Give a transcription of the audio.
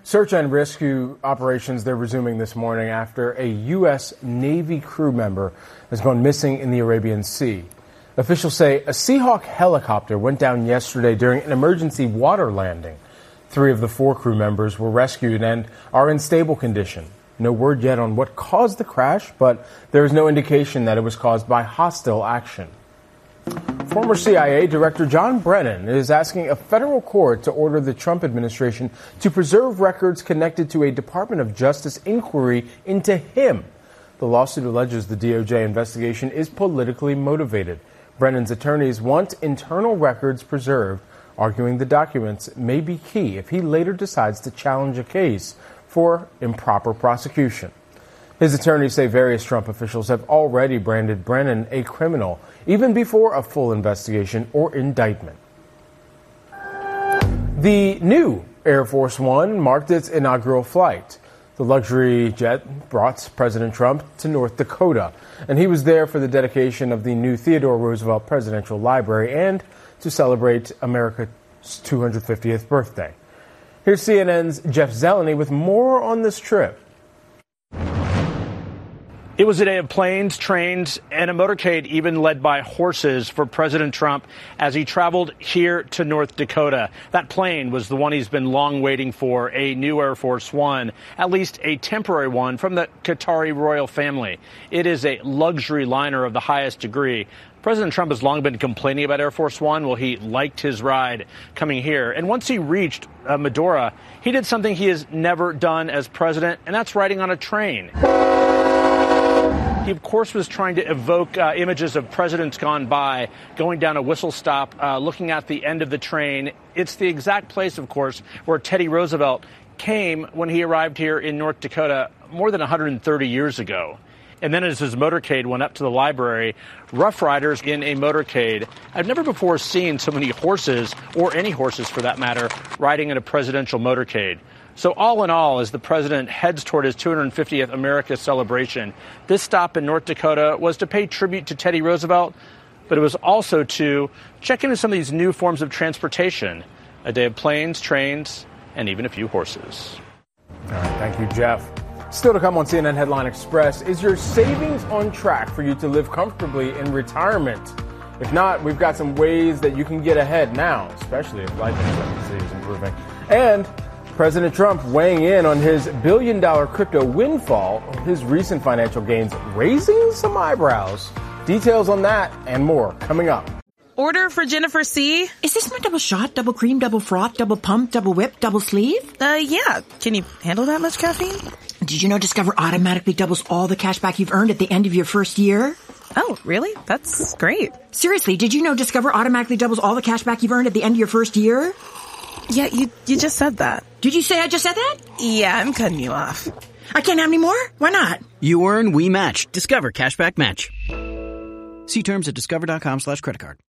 Search and rescue operations, they're resuming this morning after a U.S. Navy crew member has gone missing in the Arabian Sea. Officials say a Seahawk helicopter went down yesterday during an emergency water landing. 3 of the 4 crew members were rescued and are in stable condition. No word yet on what caused the crash, but there is no indication that it was caused by hostile action. Former CIA Director John Brennan is asking a federal court to order the Trump administration to preserve records connected to a Department of Justice inquiry into him. The lawsuit alleges the DOJ investigation is politically motivated. Brennan's attorneys want internal records preserved, arguing the documents may be key if he later decides to challenge a case for improper prosecution. His attorneys say various Trump officials have already branded Brennan a criminal, even before a full investigation or indictment. The new Air Force One marked its inaugural flight. The luxury jet brought President Trump to North Dakota, and he was there for the dedication of the new Theodore Roosevelt Presidential Library and to celebrate America's 250th birthday. Here's CNN's Jeff Zeleny with more on this trip. It was a day of planes, trains, and a motorcade even led by horses for President Trump as he traveled here to North Dakota. That plane was the one he's been long waiting for, a new Air Force One, at least a temporary one from the Qatari royal family. It is a luxury liner of the highest degree. President Trump has long been complaining about Air Force One. Well, he liked his ride coming here. And once he reached Medora, he did something he has never done as president, and that's riding on a train. He, of course, was trying to evoke images of presidents gone by, going down a whistle stop, looking at the end of the train. It's the exact place, of course, where Teddy Roosevelt came when he arrived here in North Dakota more than 130 years ago. And then as his motorcade went up to the library, Rough Riders in a motorcade. I've never before seen so many horses, or any horses for that matter, riding in a presidential motorcade. So all in all, as the president heads toward his 250th America celebration, this stop in North Dakota was to pay tribute to Teddy Roosevelt, but it was also to check into some of these new forms of transportation. A day of planes, trains, and even a few horses. All right, thank you, Jeff. Still to come on CNN Headline Express, is your savings on track for you to live comfortably in retirement? If not, we've got some ways that you can get ahead now, especially if life expectancy is improving. And President Trump weighing in on his billion-dollar crypto windfall, his recent financial gains raising some eyebrows. Details on that and more coming up. Order for Jennifer C. Is this my double shot, double cream, double froth, double pump, double whip, double sleeve? Yeah. Can you handle that much caffeine? Did you know Discover automatically doubles all the cash back you've earned at the end of your first year? Oh, really? That's great. Seriously, did you know Discover automatically doubles all the cash back you've earned at the end of your first year? Yeah, you just said that. Did you say I just said that? Yeah, I'm cutting you off. I can't have any more? Why not? You earn, we match. Discover Cashback Match. See terms at discover.com/creditcard.